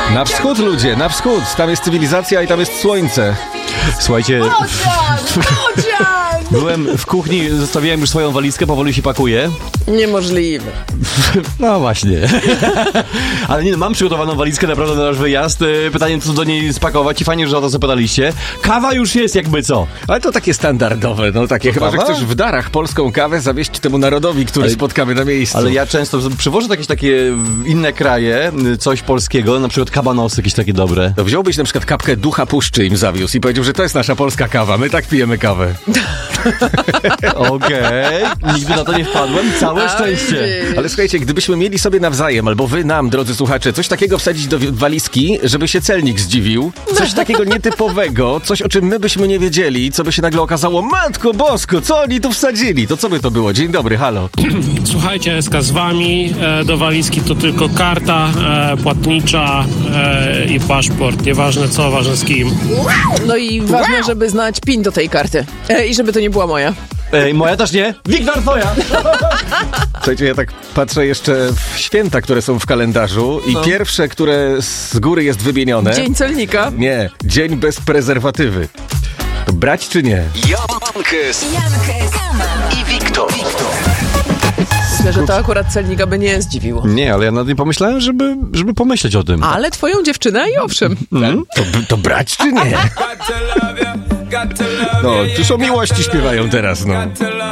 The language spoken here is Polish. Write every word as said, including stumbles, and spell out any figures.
Na wschód, ludzie, na wschód. Tam jest cywilizacja i tam jest słońce. Słuchajcie, Bocian! Bocian! byłem w kuchni, zostawiłem już swoją walizkę, powoli się pakuję. Niemożliwe. No właśnie. Ale nie, mam przygotowaną walizkę naprawdę na nasz wyjazd. Pytanie, co do niej spakować i fajnie, że o to zapytaliście. Kawa już jest jakby co. Ale to takie standardowe, no takie. Chyba, że kawa? chcesz w darach polską kawę zawieść temu narodowi, który Ale- spotkamy na miejscu. Ale ja często przywożę jakieś takie inne kraje, coś polskiego, na przykład kabanosy jakieś takie dobre. To wziąłbyś na przykład kapkę ducha puszczy im zawiózł i powiedział, że to jest nasza polska kawa, my tak pijemy kawę. Okej, nigdy na to nie wpadłem, całe szczęście. Ale słuchajcie, gdybyśmy mieli sobie nawzajem, albo wy nam, drodzy słuchacze, coś takiego wsadzić do wi- walizki, żeby się celnik zdziwił, coś takiego nietypowego, coś o czym my byśmy nie wiedzieli, co by się nagle okazało, matko bosko, co oni tu wsadzili? To co by to było? Dzień dobry, halo. Słuchajcie, S K z wami, e, do walizki to tylko karta e, płatnicza e, i paszport, nieważne co, ważne z kim. No i ważne, żeby znać PIN do tej karty. E, I żeby to nie była moja. Ej, moja też nie? Wiktor, twoja! Słuchajcie, ja tak patrzę jeszcze w święta, które są w kalendarzu i No. pierwsze, które z góry jest wymienione... Dzień celnika. Nie, dzień bez prezerwatywy. To brać czy nie? Jankes i Wiktor. Myślę, że to akurat celnika by nie zdziwiło. Nie, ale ja nad tym pomyślałem, żeby, żeby pomyśleć o tym. Ale twoją dziewczynę i owszem. Mm? To, to brać czy nie? No, już o miłości śpiewają teraz, no.